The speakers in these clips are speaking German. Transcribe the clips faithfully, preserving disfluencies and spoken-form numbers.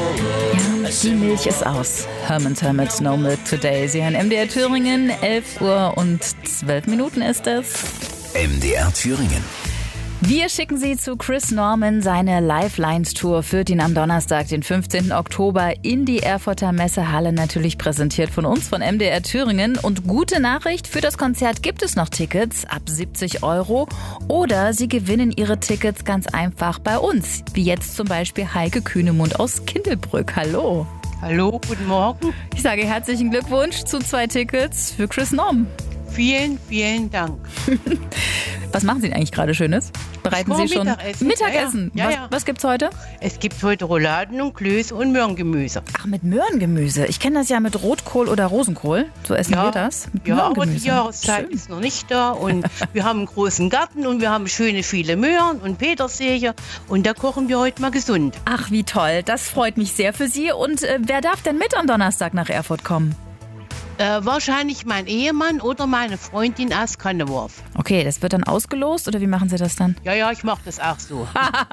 Ja, die Milch ist aus. Herman's Hermits No Milk Today. Sie hören M D R Thüringen, elf Uhr und zwölf Minuten ist es. M D R Thüringen. Wir schicken Sie zu Chris Norman. Seine Lifelines-Tour führt ihn am Donnerstag, den fünfzehnten Oktober, in die Erfurter Messehalle, natürlich präsentiert von uns, von M D R Thüringen. Und gute Nachricht, für das Konzert gibt es noch Tickets ab siebzig Euro. Oder Sie gewinnen Ihre Tickets ganz einfach bei uns. Wie jetzt zum Beispiel Heike Kühnemund aus Kindelbrück. Hallo. Hallo, guten Morgen. Ich sage herzlichen Glückwunsch zu zwei Tickets für Chris Norman. Vielen, vielen Dank. Was machen Sie denn eigentlich gerade Schönes? Bereiten Sie schon Mittagessen? Mittagessen? Ja, ja. Was, Ja, ja. was gibt's heute? Es gibt heute Rouladen und Klöße und Möhrengemüse. Ach, mit Möhrengemüse. Ich kenne das ja mit Rotkohl oder Rosenkohl. So essen wir das. Mit ja, aber die Möhrengemüse. Jahreszeit Schön. ist noch nicht da und wir haben einen großen Garten und wir haben schöne viele Möhren und Petersilie und da kochen wir heute mal gesund. Ach, wie toll. Das freut mich sehr für Sie. Und äh, wer darf denn mit am Donnerstag nach Erfurt kommen? Äh, wahrscheinlich mein Ehemann oder meine Freundin aus Kanneworf. Okay, das wird dann ausgelost oder wie machen Sie das dann? Ja, ja, ich mache das auch so.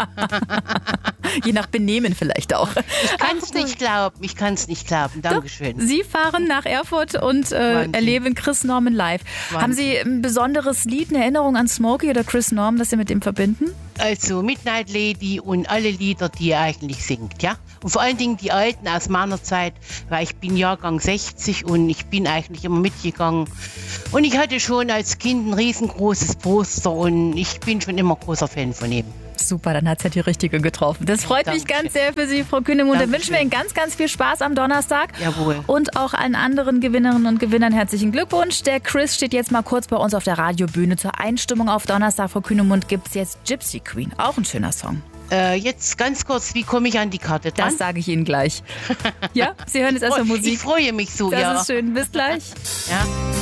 Je nach Benehmen vielleicht auch. Ich kann es nicht glauben, ich kann es nicht glauben. Dankeschön. Sie fahren nach Erfurt und äh, erleben Chris Norman live. Wahnsinn. Haben Sie ein besonderes Lied, eine Erinnerung an Smokey oder Chris Norman, das Sie mit ihm verbinden? Also Midnight Lady und alle Lieder, die er eigentlich singt, ja. Und vor allen Dingen die alten aus meiner Zeit, weil ich bin Jahrgang sechzig und ich bin eigentlich immer mitgegangen. Und ich hatte schon als Kind ein riesengroßes Poster und ich bin schon immer großer Fan von ihm. Super, dann hat es ja die Richtige getroffen. Das freut Dankeschön. mich ganz sehr für Sie, Frau Kühnemund. Dann Dankeschön. wünschen wir Ihnen ganz, ganz viel Spaß am Donnerstag. Jawohl. Und auch allen anderen Gewinnerinnen und Gewinnern herzlichen Glückwunsch. Der Chris steht jetzt mal kurz bei uns auf der Radiobühne. Zur Einstimmung auf Donnerstag, Frau Kühnemund, gibt es jetzt Gypsy Queen. Auch ein schöner Song. Äh, jetzt ganz kurz, wie komme ich an die Karte dran? Das sage ich Ihnen gleich. Ja, Sie hören jetzt erstmal Musik. Ich freue mich so, das ja. ist schön. Bis gleich. Ja.